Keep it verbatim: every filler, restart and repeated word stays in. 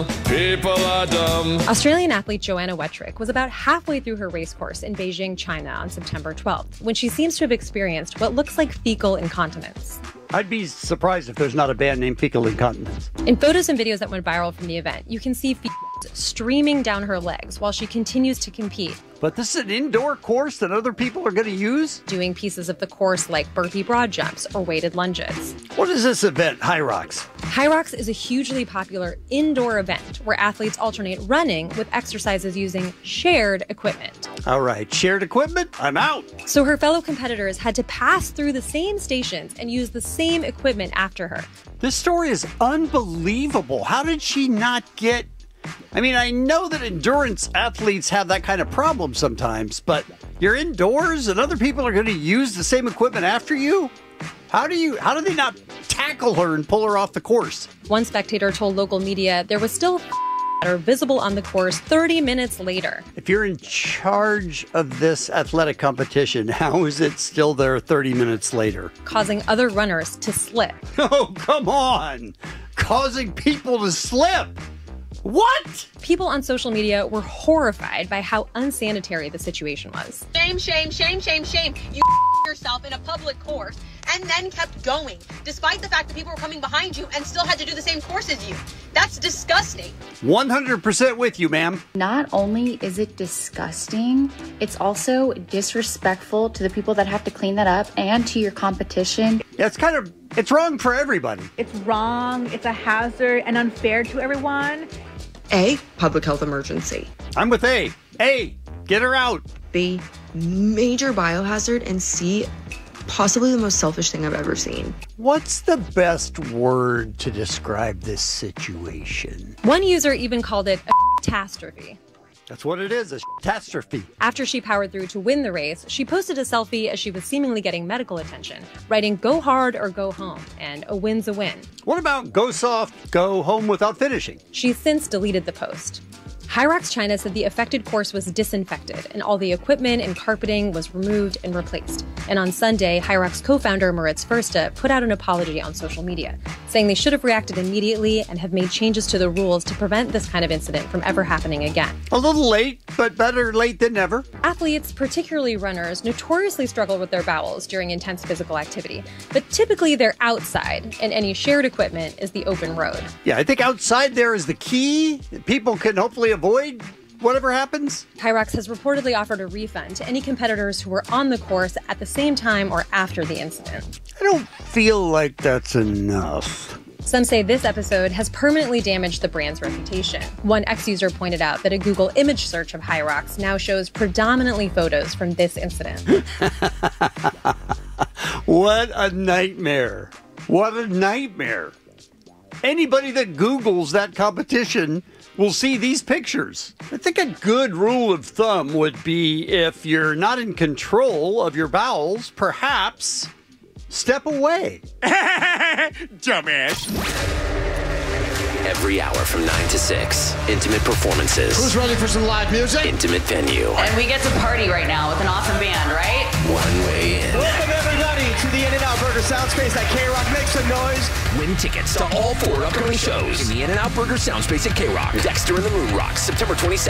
dumb. People are dumb. Australian athlete Joanna Wettrick was about halfway through her race course in Beijing, China on September twelfth, when she seems to have experienced what looks like fecal incontinence. I'd be surprised if there's not a band named Fecal Incontinence. In photos and videos that went viral from the event, you can see feces streaming down her legs while she continues to compete. But this is an indoor course that other people are going to use? Doing pieces of the course like burpee broad jumps or weighted lunges. What is this event, Hyrox? Hyrox is a hugely popular indoor event where athletes alternate running with exercises using shared equipment. All right, shared equipment? I'm out. So her fellow competitors had to pass through the same stations and use the same equipment after her. This story is unbelievable. How did she not get... I mean, I know that endurance athletes have that kind of problem sometimes, but you're indoors and other people are going to use the same equipment after you? How do you, how do they not tackle her and pull her off the course? One spectator told local media there was still are visible on the course thirty minutes later. If you're in charge of this athletic competition, how is it still there thirty minutes later? Causing other runners to slip. Oh, come on! Causing people to slip! What? People on social media were horrified by how unsanitary the situation was. Shame, shame, shame, shame, shame. You yourself in a public course and then kept going, despite the fact that people were coming behind you and still had to do the same course as you. That's disgusting. one hundred percent with you, ma'am. Not only is it disgusting, it's also disrespectful to the people that have to clean that up and to your competition. Yeah, it's kind of, it's wrong for everybody. It's wrong, it's a hazard, and unfair to everyone. A, public health emergency. I'm with A. A, get her out. B, major biohazard. And C, possibly the most selfish thing I've ever seen. What's the best word to describe this situation? One user even called it a catastrophe. That's what it is, a catastrophe. After she powered through to win the race, she posted a selfie as she was seemingly getting medical attention, writing "go hard or go home" and "a win's a win." What about go soft, go home without finishing? She's since deleted the post. Hyrox China said the affected course was disinfected and all the equipment and carpeting was removed and replaced. And on Sunday, Hyrox co-founder Moritz Fursta put out an apology on social media, saying they should have reacted immediately and have made changes to the rules to prevent this kind of incident from ever happening again. A little late, but better late than never. Athletes, particularly runners, notoriously struggle with their bowels during intense physical activity, but typically they're outside, and any shared equipment is the open road. Yeah, I think outside there is the key. People can hopefully avoid whatever happens. Hyrox has reportedly offered a refund to any competitors who were on the course at the same time or after the incident. I don't feel like that's enough. Some say this episode has permanently damaged the brand's reputation. One ex-user pointed out that a Google image search of Hyrox now shows predominantly photos from this incident. What a nightmare. What a nightmare. Anybody that Googles that competition will see these pictures. I think a good rule of thumb would be if you're not in control of your bowels, perhaps step away. Dumbass. Every hour from nine to six, intimate performances. Who's ready for some live music? Intimate venue. And we get to party right now with an awesome band, right? One way in. Welcome everybody to the In-N-Out Burger Soundspace at K-Rock. Make some noise. Win tickets to all four upcoming shows in the In-N-Out Burger Soundspace at K-Rock. Dexter and the Moon Rocks, September twenty-second.